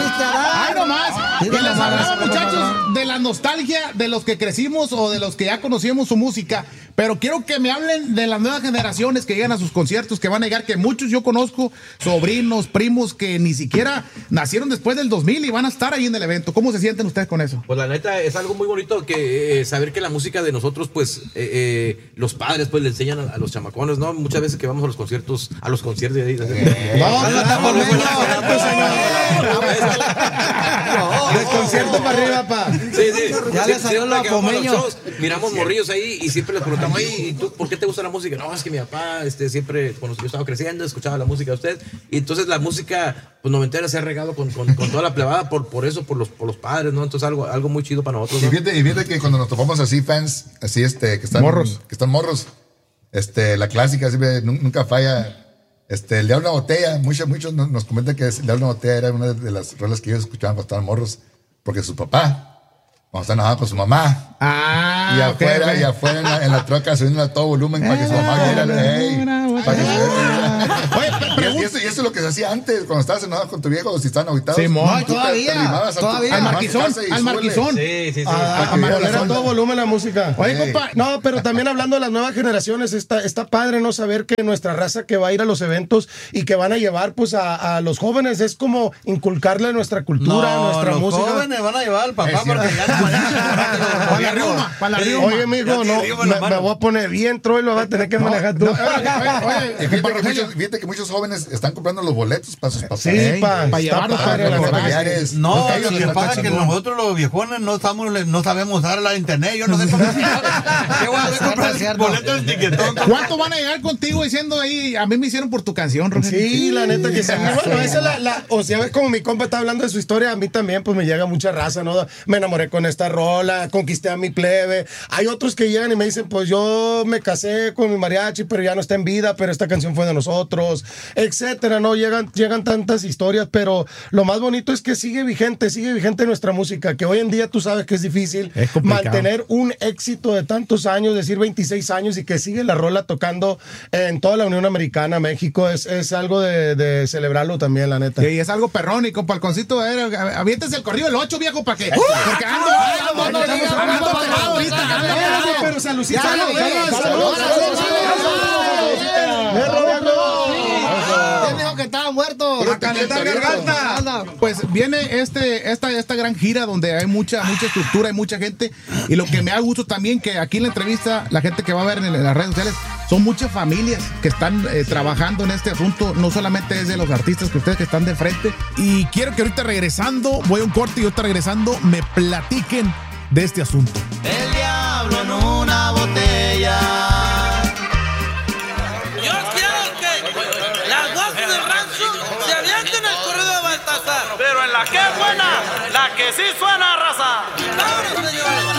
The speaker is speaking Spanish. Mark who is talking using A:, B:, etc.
A: Ay, nomás.
B: Sí,
A: Que les
B: nomás.
A: hablaba, muchachos, de la nostalgia de los que crecimos o de los que ya conocíamos su música. Pero quiero que me hablen de las nuevas generaciones que llegan a sus conciertos, que van a llegar, que muchos yo conozco, sobrinos, primos, que ni siquiera nacieron después del 2000 y van a estar ahí en el evento. ¿Cómo se sienten ustedes con eso?
C: Pues la neta es algo muy bonito que saber que la música de nosotros, pues los padres pues le enseñan a los chamacones, ¿no? Muchas veces que vamos a los conciertos de ahí.
D: De concierto para arriba, pa.
C: Sí.
B: Ya le salió lo apomeño.
C: Miramos morrillos ahí y siempre les preguntamos, ¿y tú por qué te gusta la música? No, es que mi papá siempre, cuando yo estaba creciendo, escuchaba la música de usted. Y entonces la música, pues noventera, se ha regado con toda la plebada por eso, por los padres, ¿no? Entonces algo muy chido para nosotros, ¿no?
E: Y fíjate que cuando nos topamos así, fans, así que están morros, la clásica siempre nunca falla. El Diablo en una botella, muchos nos comentan que el Diablo en una botella era una de las rolas que ellos escuchaban cuando estaban morros, porque su papá, cuando estaba enojado con su mamá, y afuera en la troca subiendo a todo volumen para que su mamá viera, para que se y eso es lo que se hacía antes, cuando estabas enojado con tu viejo, o si estaban aguitados.
A: Sí,
B: no, todavía.
A: Al marquizón.
C: Sí.
D: A poner a todo volumen la música.
A: Oye, compa.
D: No, pero también hablando de las nuevas generaciones, está padre no saber que nuestra raza que va a ir a los eventos y que van a llevar pues a los jóvenes es como inculcarle nuestra cultura, nuestra música.
B: Los jóvenes van a llevar al papá porque ya
A: Para la riuma.
D: Oye, mijo, no, me voy a poner bien troilo, vas a tener que manejar tú.
E: Fíjate que muchos jóvenes están comprando los boletos para sus papás.
D: Sí,
A: para llevarlos
D: padre,
A: para
D: la
A: los
D: verdad.
A: familiares.
B: No,
E: Porque ellos
B: lo que
E: les
B: pasa es
E: están
B: que
E: chingón.
B: nosotros los viejones no sabemos usar la internet. Yo no sé cómo. ¿Qué voy a hacer comprar boletos en tiquetón?
A: ¿Cuánto van a llegar contigo diciendo ahí? A mí me hicieron por tu canción, Roger.
D: Sí, la neta que sí. Bueno, esa es o sea, ves como mi compa está hablando de su historia, a mí también pues me llega mucha raza, ¿no? Me enamoré con esta rola, conquisté a mi plebe. Hay otros que llegan y me dicen, pues yo me casé con mi mariachi, pero ya no está en vida, pero esta canción fue de nosotros, etcétera, ¿no? Llegan tantas historias, pero lo más bonito es que sigue vigente nuestra música, que hoy en día tú sabes que es difícil mantener un éxito de tantos años, decir 26 años y que sigue la rola tocando en toda la Unión Americana, México, es algo de celebrarlo también, la neta.
A: Y es algo perrón, y con Palconcito, aviéntese el corrido del 8, viejo, para que. Porque ando pegado ahorita.
D: Pero saludcita.
B: ¿Quién dijo que estaba muerto?
A: A calentar garganta. Pues viene esta gran gira donde hay mucha estructura, hay mucha gente. Y lo que me da gusto también, que aquí en la entrevista, la gente que va a ver en las redes sociales, son muchas familias que están trabajando en este asunto. No solamente es de los artistas que ustedes que están de frente. Y quiero que ahorita regresando, voy a un corte y ahorita regresando, me platiquen de este asunto.
F: El diablo en una botella.
G: Yo quiero que las voces del rancho se avienten el corrido de Baltasar.
F: Pero en la que es buena, la que sí suena, raza.
G: ¡Vámonos, señores!